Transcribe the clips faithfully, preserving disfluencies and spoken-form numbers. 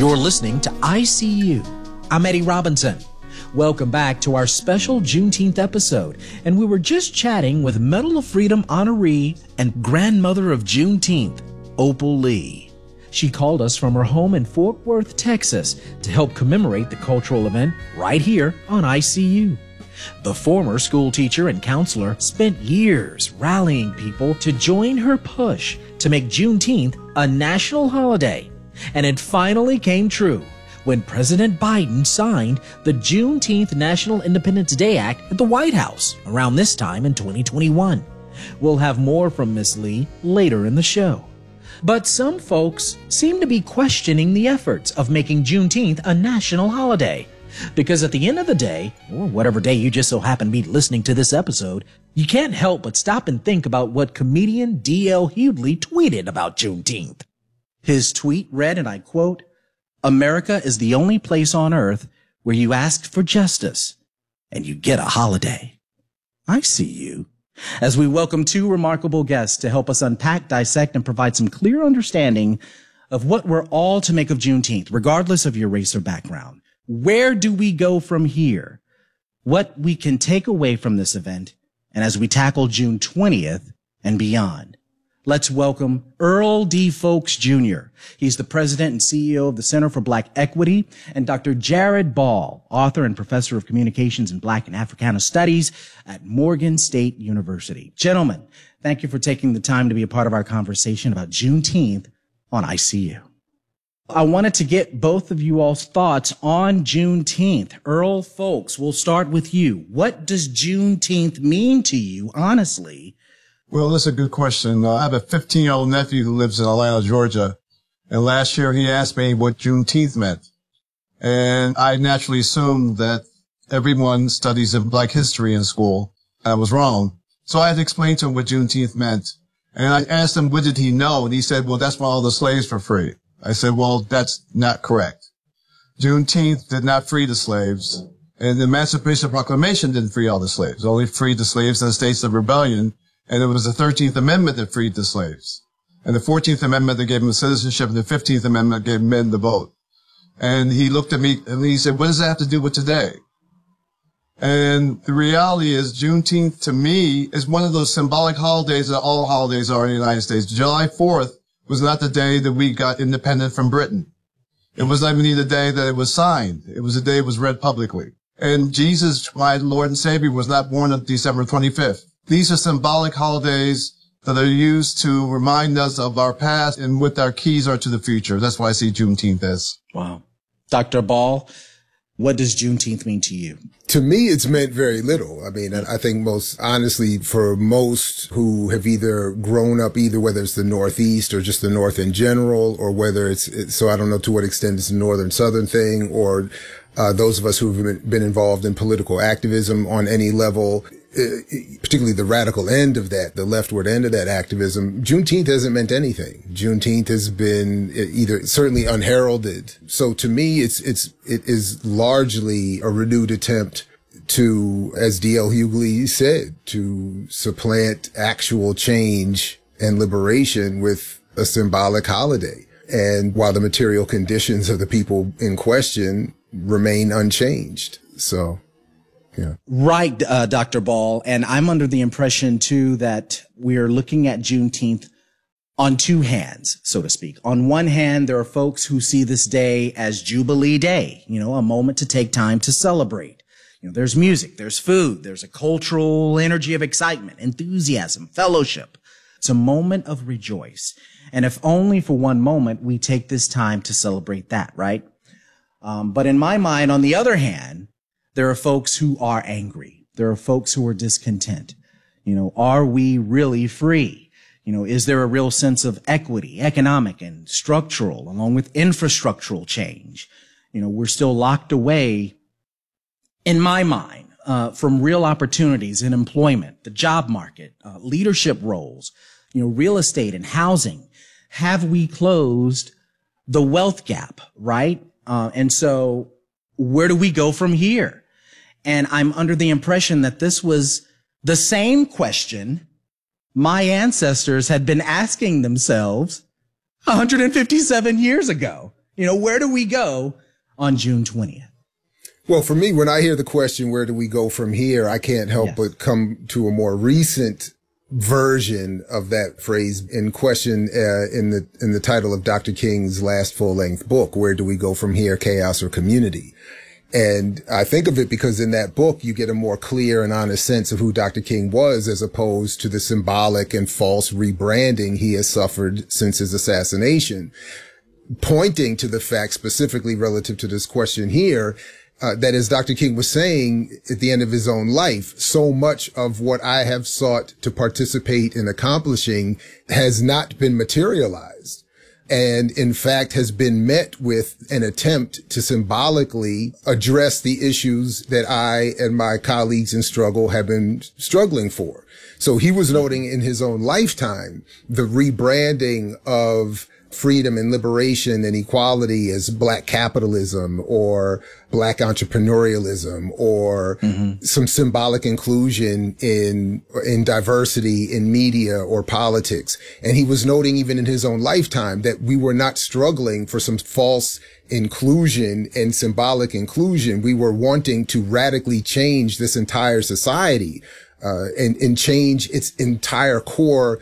You're listening to I C U. I'm Eddie Robinson. Welcome back to our special Juneteenth episode, and we were just chatting with Medal of Freedom honoree and grandmother of Juneteenth, Opal Lee. She called us from her home in Fort Worth, Texas, to help commemorate the cultural event right here on I C U. The former school teacher and counselor spent years rallying people to join her push to make Juneteenth a national holiday, and it finally came true when President Biden signed the Juneteenth National Independence Day Act at the White House around this time in twenty twenty-one. We'll have more from Miss Lee later in the show. But some folks seem to be questioning the efforts of making Juneteenth a national holiday. Because at the end of the day, or whatever day you just so happen to be listening to this episode, you can't help but stop and think about what comedian D L Hughley tweeted about Juneteenth. His tweet read, and I quote, "America is the only place on earth where you ask for justice and you get a holiday." I see you. As we welcome two remarkable guests to help us unpack, dissect, and provide some clear understanding of what we're all to make of Juneteenth, regardless of your race or background. Where do we go from here? What we can take away from this event, and as we tackle June twentieth and beyond. Let's welcome Earl D. Folks, Junior He's the president and C E O of the Center for Black Equity, and Doctor Jared Ball, author and professor of communications and Black and Africana Studies at Morgan State University. Gentlemen, thank you for taking the time to be a part of our conversation about Juneteenth on I C U. I wanted to get both of you all's thoughts on Juneteenth. Earl Folks, we'll start with you. What does Juneteenth mean to you, honestly? Well, that's a good question. Uh, I have a fifteen-year-old nephew who lives in Atlanta, Georgia. And last year he asked me what Juneteenth meant. And I naturally assumed that everyone studies Black history in school. I was wrong. So I had to explain to him what Juneteenth meant. And I asked him, what did he know? And he said, well, that's when all the slaves were free. I said, well, that's not correct. Juneteenth did not free the slaves. And the Emancipation Proclamation didn't free all the slaves. It only freed the slaves in the states of rebellion. And it was the thirteenth Amendment that freed the slaves. And the fourteenth Amendment that gave them citizenship, and the fifteenth Amendment gave men the vote. And he looked at me and he said, what does that have to do with today? And the reality is Juneteenth to me is one of those symbolic holidays that all holidays are in the United States. July fourth was not the day that we got independent from Britain. It was not even the day that it was signed. It was the day it was read publicly. And Jesus, my Lord and Savior, was not born on December twenty-fifth. These are symbolic holidays that are used to remind us of our past and what our keys are to the future. That's why I see Juneteenth as. Wow. Doctor Ball, what does Juneteenth mean to you? To me, it's meant very little. I mean, I think most honestly, for most who have either grown up, either whether it's the Northeast or just the North in general, or whether it's, it's so I don't know to what extent it's a Northern Southern thing, or uh, those of us who've been, been involved in political activism on any level, Uh, particularly the radical end of that, the leftward end of that activism, Juneteenth hasn't meant anything. Juneteenth has been either certainly unheralded. So to me, it's, it's, it is largely a renewed attempt to, as D L Hughley said, to supplant actual change and liberation with a symbolic holiday. And while the material conditions of the people in question remain unchanged. So. Yeah. Right, uh, Doctor Ball. And I'm under the impression, too, that we're looking at Juneteenth on two hands, so to speak. On one hand, there are folks who see this day as Jubilee Day, you know, a moment to take time to celebrate. You know, there's music, there's food, there's a cultural energy of excitement, enthusiasm, fellowship. It's a moment of rejoice. And if only for one moment we take this time to celebrate that, right? Um, but in my mind, on the other hand, there are folks who are angry. There are folks who are discontent. You know, are we really free? You know, is there a real sense of equity, economic and structural, along with infrastructural change? You know, we're still locked away, in my mind, uh, from real opportunities in employment, the job market, uh, leadership roles, you know, real estate and housing. Have we closed the wealth gap, right? Uh, and so where do we go from here? And I'm under the impression that this was the same question my ancestors had been asking themselves one hundred fifty-seven years ago. You know, where do we go on June twentieth? Well, for me, when I hear the question, where do we go from here? I can't help yes. but come to a more recent version of that phrase in question uh, in the in the title of Doctor King's last full-length book, Where Do We Go From Here, Chaos or Community? And I think of it because in that book, you get a more clear and honest sense of who Doctor King was, as opposed to the symbolic and false rebranding he has suffered since his assassination, pointing to the fact specifically relative to this question here, Uh, that as Doctor King was saying at the end of his own life, so much of what I have sought to participate in accomplishing has not been materialized, and in fact has been met with an attempt to symbolically address the issues that I and my colleagues in struggle have been struggling for. So he was noting in his own lifetime the rebranding of freedom and liberation and equality as black capitalism or black entrepreneurialism or mm-hmm. some symbolic inclusion in, in diversity in media or politics. And he was noting even in his own lifetime that we were not struggling for some false inclusion and symbolic inclusion. We were wanting to radically change this entire society, uh, and, and change its entire core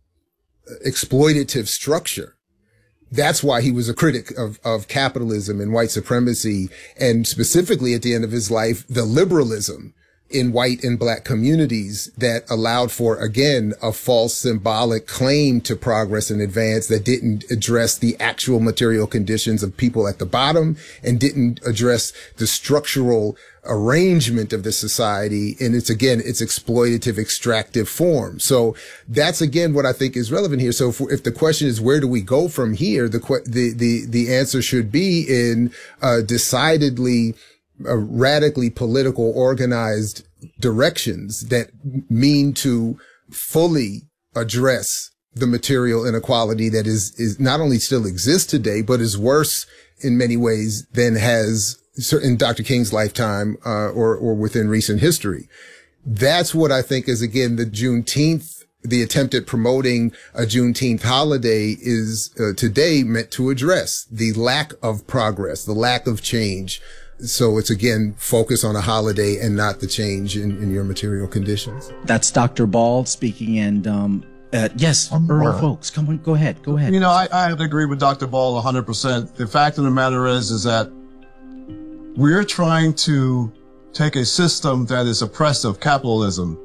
exploitative structure. That's why he was a critic of, of capitalism and white supremacy, and specifically at the end of his life, the liberalism in white and black communities that allowed for, again, a false symbolic claim to progress and advance that didn't address the actual material conditions of people at the bottom and didn't address the structural arrangement of the society in its, again, its exploitative, extractive form. So that's, again, what I think is relevant here. So if, if the question is, where do we go from here? The, the, the, the answer should be in, uh, decidedly, uh, radically political, organized directions that mean to fully address the material inequality that is, is not only still exists today, but is worse in many ways than has in Doctor King's lifetime, uh, or, or within recent history. That's what I think is, again, the Juneteenth, the attempt at promoting a Juneteenth holiday is uh, today meant to address the lack of progress, the lack of change. So it's, again, focus on a holiday and not the change in, in your material conditions. That's Doctor Ball speaking. And, um, uh, yes, um, Earl uh, Folks, come on, go ahead, go ahead. You know, I, I have to agree with Doctor Ball one hundred percent. The fact of the matter is, is that we're trying to take a system that is oppressive, capitalism,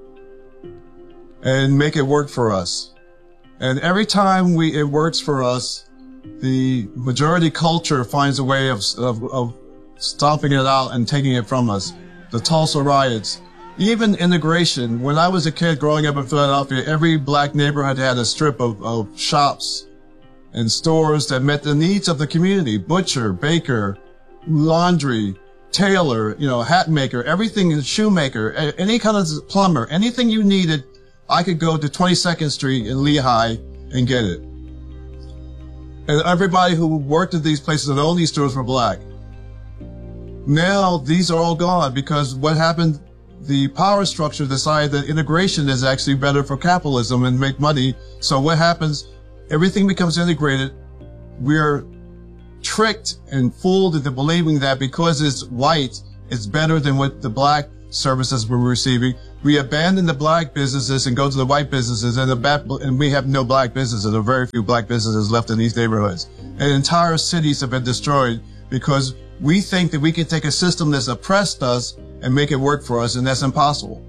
and make it work for us. And every time we, it works for us, the majority culture finds a way of, of, of stomping it out and taking it from us. The Tulsa riots, even integration. When I was a kid growing up in Philadelphia, every black neighborhood had a strip of, of shops and stores that met the needs of the community. Butcher, baker, laundry, tailor, you know, hat maker, everything, shoemaker, any kind of plumber, anything you needed, I could go to twenty-second Street in Lehigh and get it. And everybody who worked at these places and owned these stores were black. Now these are all gone because what happened, the power structure decided that integration is actually better for capitalism and make money. So what happens, everything becomes integrated. We're tricked and fooled into believing that because it's white, it's better than what the black services we're receiving. We abandon the black businesses and go to the white businesses, and the back, and we have no black businesses. There are very few black businesses left in these neighborhoods. And entire cities have been destroyed because we think that we can take a system that's oppressed us and make it work for us, and that's impossible.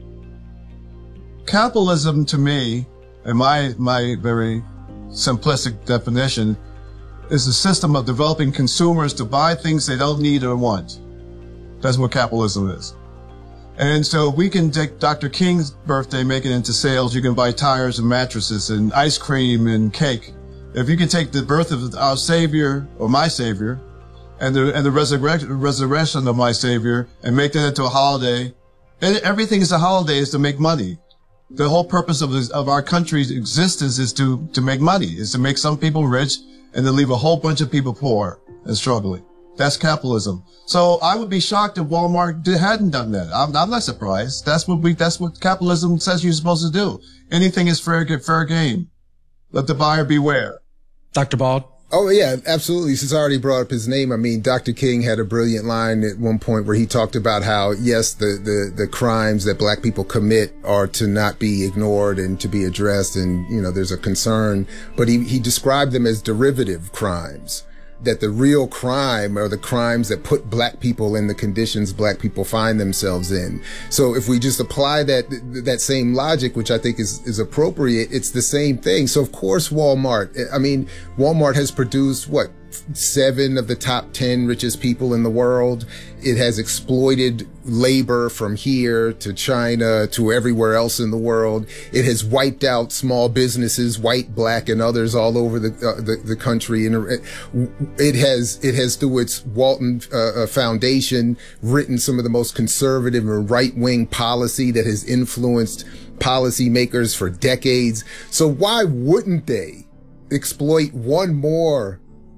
Capitalism, to me, in my, my very simplistic definition, is a system of developing consumers to buy things they don't need or want. That's what capitalism is. And so we can take Doctor King's birthday, make it into sales. You can buy tires and mattresses and ice cream and cake. If you can take the birth of our Savior, or my Savior, and the, and the resurrection, resurrection of my Savior, and make that into a holiday, and everything is a holiday is to make money. The whole purpose of, this, of our country's existence is to, to make money, is to make some people rich and to leave a whole bunch of people poor and struggling. That's capitalism. So I would be shocked if Walmart did, hadn't done that. I'm, I'm not surprised. That's what we, that's what capitalism says you're supposed to do. Anything is fair, fair game. Let the buyer beware. Doctor Bald, Oh, yeah, absolutely. Since I already brought up his name, I mean, Doctor King had a brilliant line at one point where he talked about how, yes, the, the, the crimes that black people commit are to not be ignored and to be addressed. And, you know, there's a concern, but he, he described them as derivative crimes. That the real crime are the crimes that put black people in the conditions black people find themselves in. So if we just apply that, that same logic, which I think is, is appropriate, it's the same thing. So of course, Walmart, I mean, Walmart has produced what? Seven of the top ten richest people in the world. It has exploited labor from here to China to everywhere else in the world. It has wiped out small businesses, white, black, and others all over the uh, the, the country. And it has it has through its Walton uh, Foundation written some of the most conservative and right wing policy that has influenced policymakers for decades. So why wouldn't they exploit one more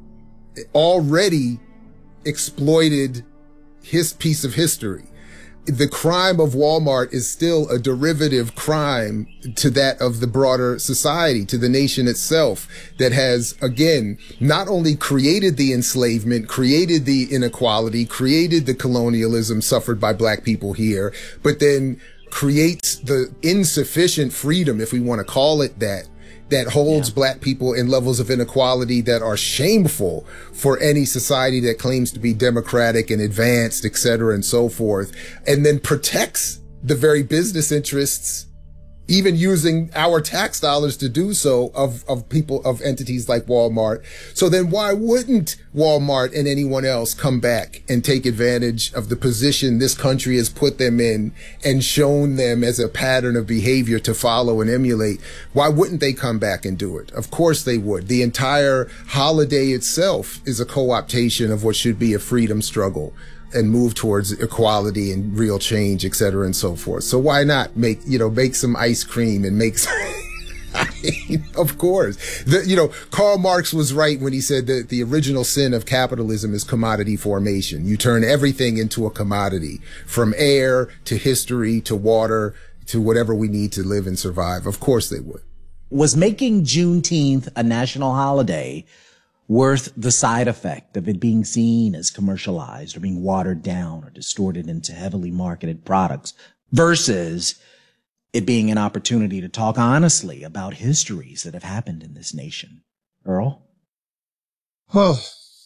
already exploited his piece of history? The crime of Walmart is still a derivative crime to that of the broader society, to the nation itself, that has, again, not only created the enslavement, created the inequality, created the colonialism suffered by black people here, but then creates the insufficient freedom, if we want to call it that, that holds yeah. black people in levels of inequality that are shameful for any society that claims to be democratic and advanced, et cetera, and so forth, and then protects the very business interests, even using our tax dollars to do so, of, of people, of entities like Walmart. So then why wouldn't Walmart and anyone else come back and take advantage of the position this country has put them in and shown them as a pattern of behavior to follow and emulate? Why wouldn't they come back and do it? Of course they would. The entire holiday itself is a co-optation of what should be a freedom struggle and move towards equality and real change, et cetera, and so forth. So why not make, you know, make some ice cream and make some, I mean, of course. The, you know, Karl Marx was right when he said that the original sin of capitalism is commodity formation. You turn everything into a commodity, from air to history to water to whatever we need to live and survive. Of course they would. Was making Juneteenth a national holiday worth the side effect of it being seen as commercialized or being watered down or distorted into heavily marketed products versus it being an opportunity to talk honestly about histories that have happened in this nation? Earl? Well,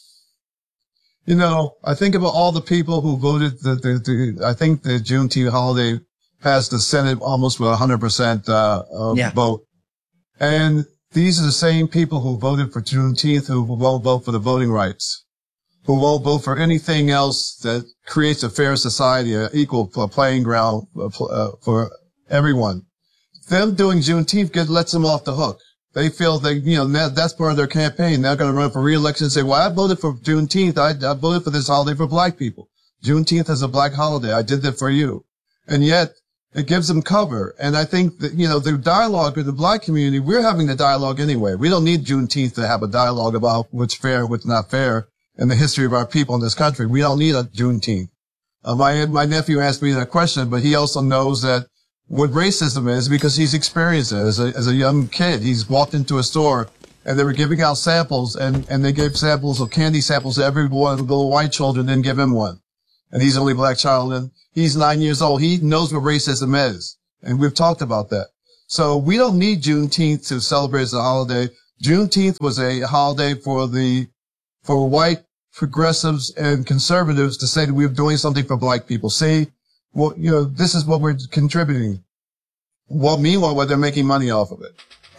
you know, I think about all the people who voted. The, the, the I think the Juneteenth holiday passed the Senate almost with a hundred percent uh, yeah. vote, and these are the same people who voted for Juneteenth who won't vote for the voting rights, who won't vote for anything else that creates a fair society, an equal playing ground for everyone. Them doing Juneteenth get, lets them off the hook. They feel they, you know, that's part of their campaign. They're going to run for re-election and say, well, I voted for Juneteenth. I, I voted for this holiday for black people. Juneteenth is a black holiday. I did that for you. And yet, it gives them cover. And I think that, you know, the dialogue with the black community, we're having the dialogue anyway. We don't need Juneteenth to have a dialogue about what's fair, what's not fair in the history of our people in this country. We don't need a Juneteenth. Uh, my, my nephew asked me that question, but he also knows that what racism is because he's experienced it as a, as a young kid. He's walked into a store and they were giving out samples and, and they gave samples of candy samples to every one of the little white children, didn't give him one. And he's the only black child and he's nine years old. He knows what racism is. And we've talked about that. So we don't need Juneteenth to celebrate as a holiday. Juneteenth was a holiday for the, for white progressives and conservatives to say that we're doing something for black people. See, well, you know, this is what we're contributing. Well, meanwhile, what they're making money off of it.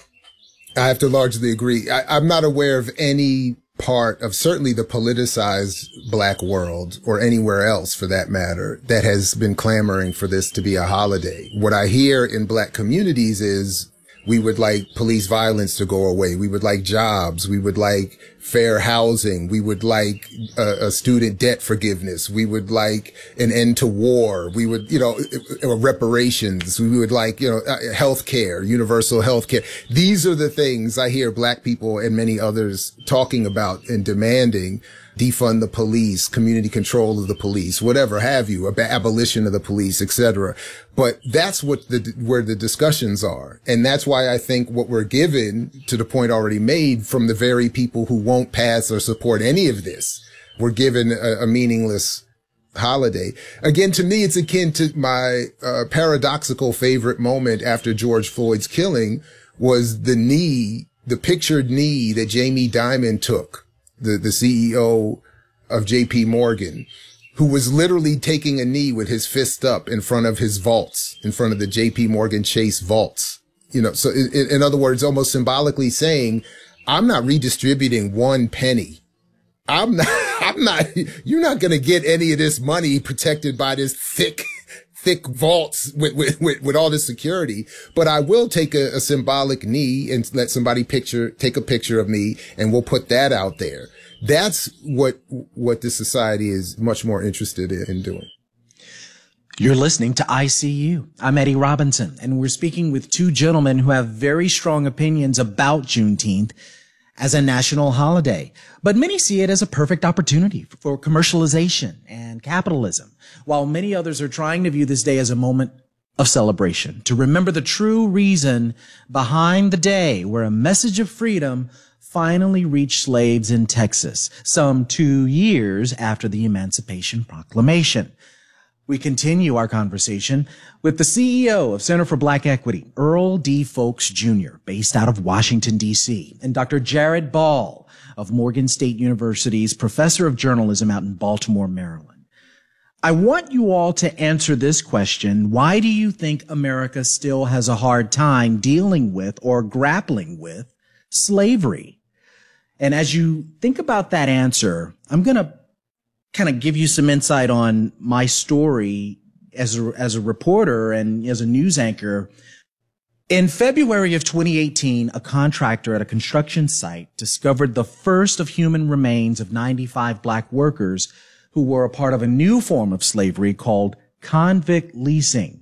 I have to largely agree. I, I'm not aware of any part of certainly the politicized black world or anywhere else for that matter that has been clamoring for this to be a holiday. What I hear in black communities is we would like police violence to go away. We would like jobs. We would like fair housing. We would like a, a student debt forgiveness. We would like an end to war. We would, you know, reparations. We would like, you know, health care, universal health care. These are the things I hear black people and many others talking about and demanding. Defund the police, community control of the police, whatever have you, ab- abolition of the police, et cetera. But that's what the, where the discussions are. And that's why I think what we're given, to the point already made, from the very people who won't won't pass or support any of this were given a, a meaningless holiday. Again, to me, it's akin to my uh, paradoxical favorite moment after George Floyd's killing was the knee, the pictured knee that Jamie Dimon took, the, the C E O of J P Morgan, who was literally taking a knee with his fist up in front of his vaults, in front of the J P Morgan Chase vaults. You know, so in, in other words, almost symbolically saying, I'm not redistributing one penny. I'm not, I'm not, you're not going to get any of this money protected by this thick, thick vaults with, with, with, with all this security. But I will take a, a symbolic knee and let somebody picture, take a picture of me, and we'll put that out there. That's what, what this society is much more interested in doing. You're listening to I C U. I'm Eddie Robinson, and we're speaking with two gentlemen who have very strong opinions about Juneteenth as a national holiday. But many see it as a perfect opportunity for commercialization and capitalism, while many others are trying to view this day as a moment of celebration, to remember the true reason behind the day where a message of freedom finally reached slaves in Texas, some two years after the Emancipation Proclamation. We continue our conversation with the C E O of Center for Black Equity, Earl D. Folks, Junior, based out of Washington, D C, and Doctor Jared Ball of Morgan State University's professor of journalism out in Baltimore, Maryland. I want you all to answer this question. Why do you think America still has a hard time dealing with or grappling with slavery? And as you think about that answer, I'm going to kind of give you some insight on my story as a, as a reporter and as a news anchor. In February of twenty eighteen, a contractor at a construction site discovered the first of human remains of ninety-five black workers who were a part of a new form of slavery called convict leasing.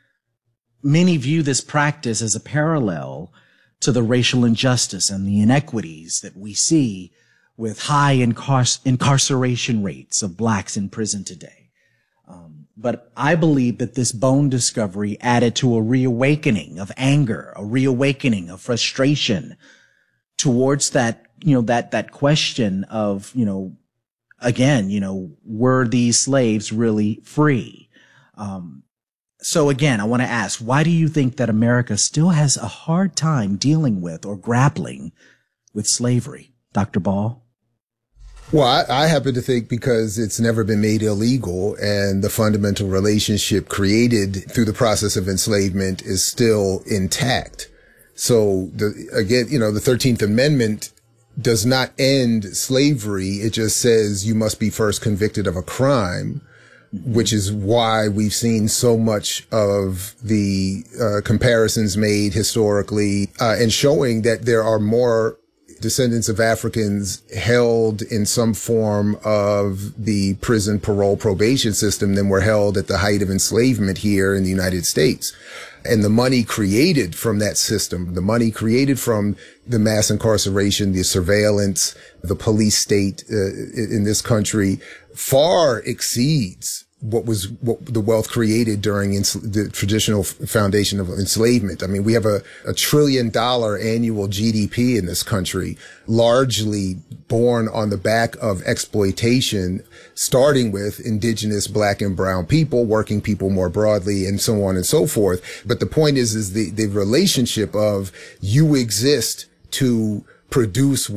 Many view this practice as a parallel to the racial injustice and the inequities that we see with high incar- incarceration rates of blacks in prison today. Um, but I believe that this bone discovery added to a reawakening of anger, a reawakening of frustration towards that, you know, that, that question of, you know, again, you know, were these slaves really free? Um, so again, I want to ask, why do you think that America still has a hard time dealing with or grappling with slavery? Doctor Ball? Well, I, I happen to think because it's never been made illegal and the fundamental relationship created through the process of enslavement is still intact. So the, again, you know, the thirteenth Amendment does not end slavery. It just says you must be first convicted of a crime, which is why we've seen so much of the uh, comparisons made historically uh, and showing that there are more descendants of Africans held in some form of the prison parole probation system than were held at the height of enslavement here in the United States. And the money created from that system, the money created from the mass incarceration, the surveillance, the police state uh, in this country far exceeds what was what the wealth created during ins- the traditional f- foundation of enslavement. I mean, we have a, a trillion dollar annual G D P in this country, largely born on the back of exploitation, starting with indigenous black and brown people, working people more broadly, and so on and so forth. But the point is, is the, the relationship of you exist to produce